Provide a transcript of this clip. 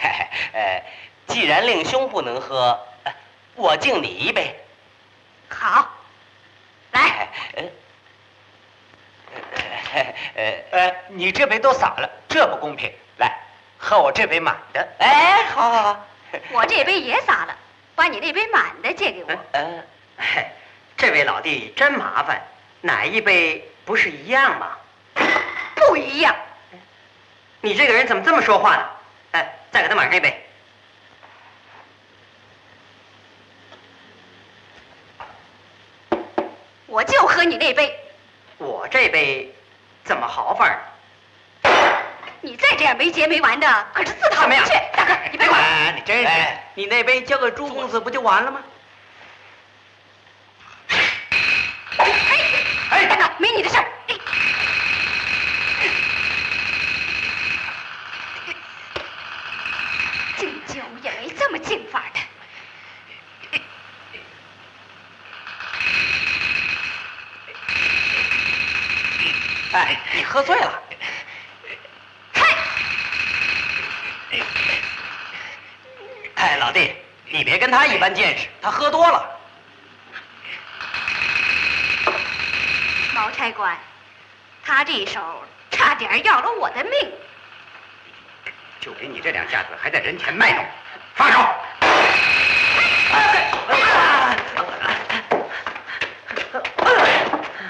既然令兄不能喝，我敬你一杯。 好，来。 你这杯都洒了，这不公平。来，喝我这杯满的。 哎，好好好。 我这杯也洒了，把你那杯满的借给我。 这位老弟真麻烦，哪一杯不是一样吗？ 不一样。 你这个人怎么这么说话呢？再给他满上一杯。 我就喝你那杯。 我这杯怎么好法呢？ 你再这样没结没完的，可是自讨没趣。大哥，你别管。 你真是，你那杯交给朱公子不就完了吗？ 大哥，没你的事儿。敬酒也没这么敬法的。 你喝醉了。老弟，你别跟他一般见识，他喝多了。 毛差官，他这一手差点要了我的命。 就给你这两下子，还在人前卖弄，放手！